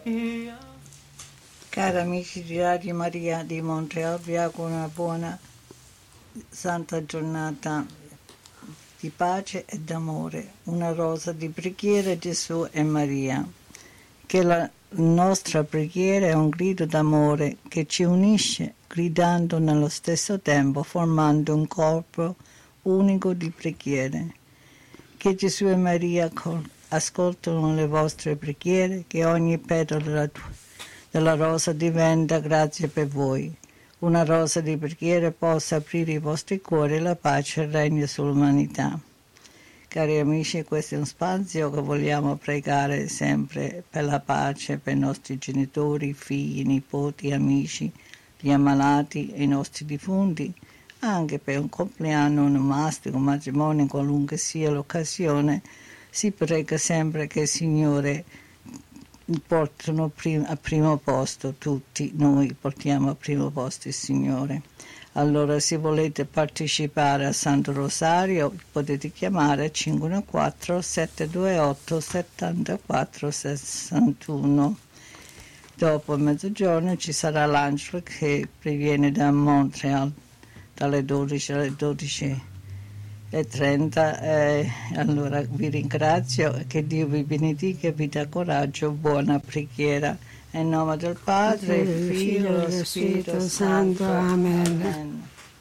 Cari amici di Radio Maria di Montreal, vi auguro una buona santa giornata di pace e d'amore, una rosa di preghiera Gesù e Maria. Che la nostra preghiera è un grido d'amore che ci unisce, gridando nello stesso tempo, formando un corpo unico di preghiere. Che Gesù e Maria ascoltano le vostre preghiere, che ogni petalo della rosa diventa grazia per voi. Una rosa di preghiera possa aprire i vostri cuori e la pace regna sull'umanità. Cari amici, questo è un spazio che vogliamo pregare sempre per la pace, per i nostri genitori, figli, nipoti, amici, gli ammalati e i nostri defunti, anche per un compleanno, un onomastico, un matrimonio, qualunque sia l'occasione. Si prega sempre che il Signore portano al primo posto, tutti noi portiamo al primo posto il Signore. Allora, se volete partecipare al Santo Rosario, potete chiamare 514-728-7461. Dopo mezzogiorno ci sarà l'angelo che previene da Montreal dalle 12 alle 12:30. Allora vi ringrazio, che Dio vi benedica e vi dà coraggio, buona preghiera. Nel nome del Padre, il Figlio e lo Spirito Santo. Amen.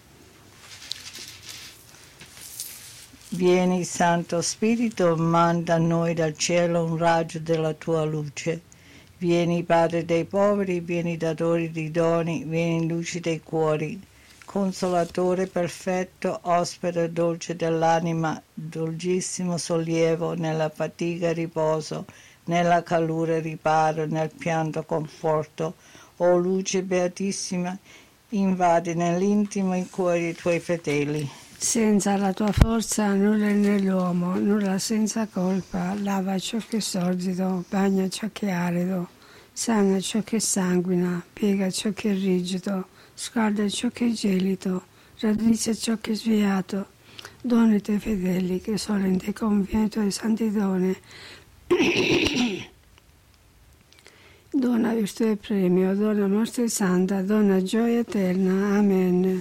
Vieni, Santo Spirito, manda a noi dal cielo un raggio della tua luce. Vieni, Padre dei poveri, vieni, datore di doni, vieni, luce dei cuori. Consolatore perfetto, ospite dolce dell'anima, dolcissimo sollievo, nella fatica riposo, nella calore riparo, nel pianto conforto. O luce beatissima, invadi nell'intimo i cuori dei tuoi fedeli. Senza la tua forza nulla è nell'uomo, nulla senza colpa, lava ciò che è sordido, bagna ciò che è arido, sana ciò che sanguina, piega ciò che è rigido, scalda ciò che è gelido, raddrizza ciò che è sviato. Dona ai tuoi fedeli che solo in te conviene i tuoi santi doni. Dona virtù e premio, dona morte santa, dona gioia eterna. Amen.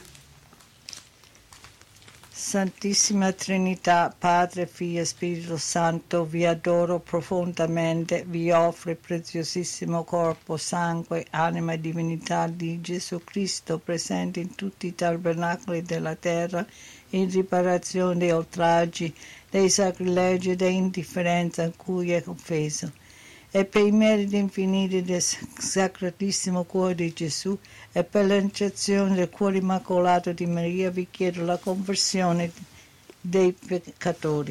Santissima Trinità, Padre, Figlio e Spirito Santo, vi adoro profondamente, vi offro il preziosissimo corpo, sangue, anima e divinità di Gesù Cristo, presente in tutti i tabernacoli della terra, in riparazione dei oltraggi, dei sacrilegi e dell'indifferenza in cui è offeso. E per i meriti infiniti del Sacratissimo Cuore di Gesù e per l'intercessione del Cuore Immacolato di Maria vi chiedo la conversione dei peccatori.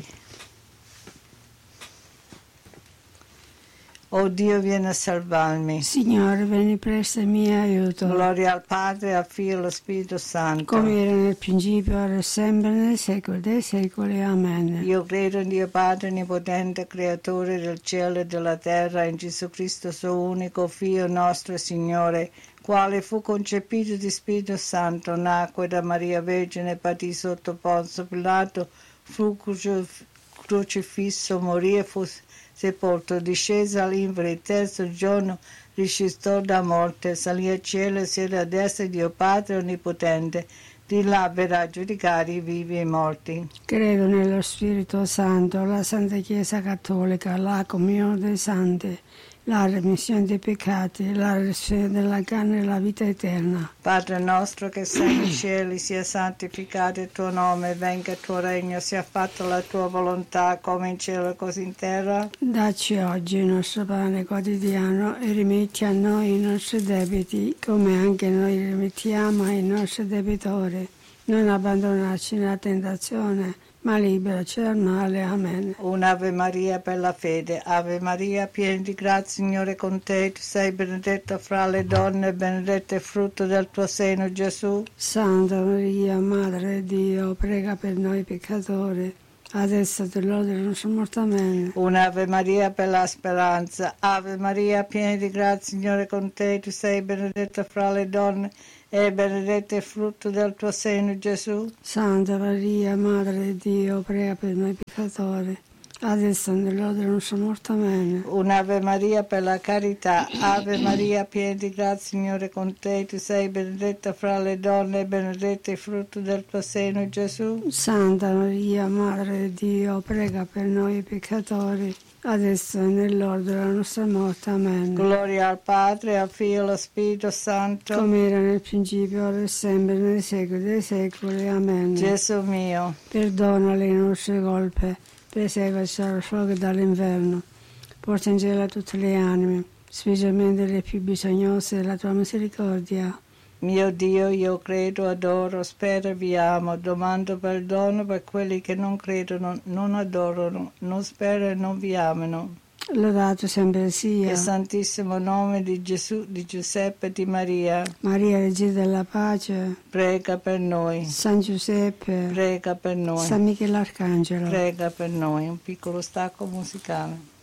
O Dio, vieni a salvarmi. Signore, vieni presto in mio aiuto. Gloria al Padre, al Figlio e allo Spirito Santo. Come era nel principio, ora e sempre, nei secoli dei secoli. Amen. Io credo in Dio Padre Onnipotente, Creatore del cielo e della terra, in Gesù Cristo, suo unico Figlio nostro Signore, quale fu concepito di Spirito Santo, nacque da Maria Vergine, patì sotto Ponzio Pilato, fu crocifisso, morì e fu sepolto, discese all'inferno, il terzo giorno risuscitò da morte, salì al cielo e siede a destra di Dio Padre Onnipotente, di là verrà a giudicare i vivi e i morti. Credo nello Spirito Santo, la Santa Chiesa Cattolica, la comunione dei santi, la remissione dei peccati, la resurrezione della carne e la vita eterna. Padre nostro che sei nei cieli, sia santificato il tuo nome, venga il tuo regno, sia fatta la tua volontà come in cielo così in terra. Dacci oggi il nostro pane quotidiano e rimetti a noi i nostri debiti come anche noi rimettiamo ai nostri debitori. Non abbandonarci nella tentazione, ma liberaci dal male. Amen. Un'Ave Maria per la fede. Ave Maria, piena di grazia, Signore è con te. Tu sei benedetta fra le donne, benedetto è il frutto del tuo seno, Gesù. Santa Maria, Madre di Dio, prega per noi peccatori, adesso dell'ora della nostra morte. Amen. Un'Ave Maria per la speranza. Ave Maria, piena di grazia, Signore è con te. Tu sei benedetta fra le donne, e benedetto è il frutto del tuo seno, Gesù. Santa Maria, Madre di Dio, prega per noi peccatori, adesso nell'ora della nostra morte. Amen. Un'Ave Maria per la carità. Ave Maria, piena di grazia, Signore è con te. Tu sei benedetta fra le donne e benedetto il frutto del tuo seno, Gesù. Santa Maria, Madre di Dio, prega per noi peccatori, adesso e nell'ora della nostra morte. Amen. Gloria al Padre, al Figlio e allo Spirito Santo. Come era nel principio, ora e sempre, nei secoli dei secoli. Amen. Gesù mio, Perdona le nostre colpe, preservaci dal fuoco e dall'inferno. Porta in cielo tutte le anime, specialmente le più bisognose della tua misericordia. mio Dio, io credo, adoro, spero e vi amo. Domando perdono per quelli che non credono, non adorano, non sperano e non vi amano. Lodato sempre sia Il Santissimo nome di Gesù, di Giuseppe e di Maria, Maria, Regina della Pace, prega per noi, San Giuseppe, prega per noi, San Michele Arcangelo. prega per noi. Un piccolo stacco musicale.